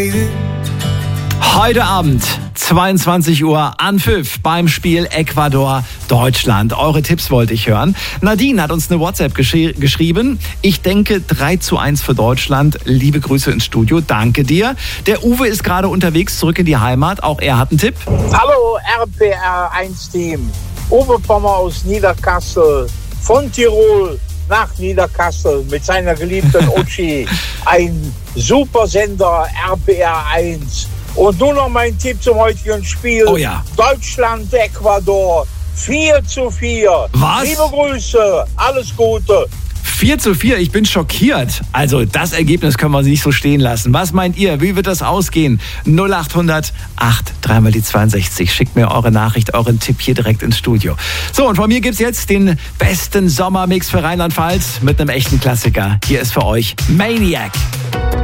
Heute Abend, 22 Uhr, Anpfiff beim Spiel Ecuador-Deutschland. Eure Tipps wollte ich hören. Nadine hat uns eine WhatsApp geschrieben. Ich denke 3:1 für Deutschland. Liebe Grüße ins Studio. Danke dir. Der Uwe ist gerade unterwegs zurück in die Heimat. Auch er hat einen Tipp. Hallo RPR1-Team. Uwe Pommer aus Niederkassel. Von Tirol nach Niederkassel mit seiner geliebten Ochi. Ein super Sender, RPR1. Und nun noch mein Tipp zum heutigen Spiel. Oh ja. Deutschland, Ecuador, 4:4. Was? Liebe Grüße, alles Gute. 4:4, ich bin schockiert. Also das Ergebnis können wir nicht so stehen lassen. Was meint ihr? Wie wird das ausgehen? 0800 8 3 die 62. Schickt mir eure Nachricht, euren Tipp hier direkt ins Studio. So, und von mir gibt's jetzt den besten Sommermix für Rheinland-Pfalz mit einem echten Klassiker. Hier ist für euch Maniac.